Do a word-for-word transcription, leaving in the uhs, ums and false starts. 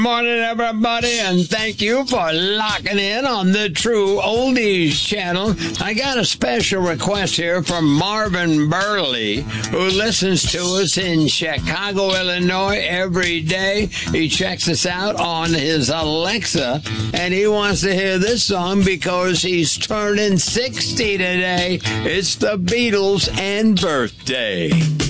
Morning, everybody, and thank you for locking in on the True Oldies channel. I got a special request here from Marvin Burley, who listens to us in Chicago, Illinois every day. He checks us out on his Alexa, and he wants to hear this song because he's turning sixty today. It's the Beatles and Birthday.